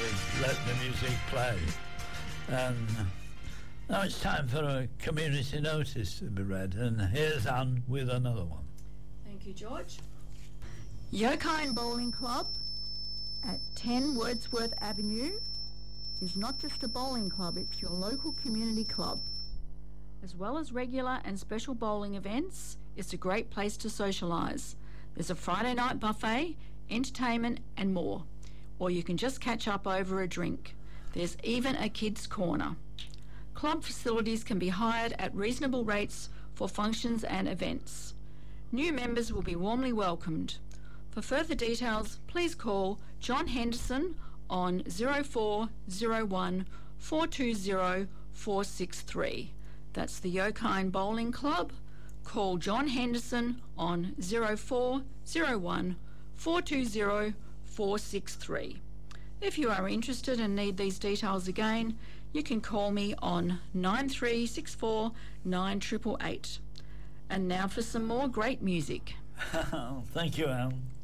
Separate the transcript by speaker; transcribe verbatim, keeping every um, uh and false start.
Speaker 1: with Let the Music Play. And now it's time for a community notice to be read, and here's Anne with another one.
Speaker 2: Thank you, George.
Speaker 3: Yokine Bowling Club at ten Wordsworth Avenue is not just a bowling club, it's your local community club.
Speaker 2: As well as regular and special bowling events, it's a great place to socialise. There's a Friday night buffet, entertainment and more. Or you can just catch up over a drink. There's even a kids' corner. Club facilities can be hired at reasonable rates for functions and events. New members will be warmly welcomed. For further details, please call John Henderson on zero four zero one, four two zero, four six three. That's the Yokine Bowling Club. Call John Henderson on zero four zero one, four two zero, four six three. If you are interested and need these details again, you can call me on nine three six four, nine eight eight eight. And now for some more great music.
Speaker 1: Thank you, Anne.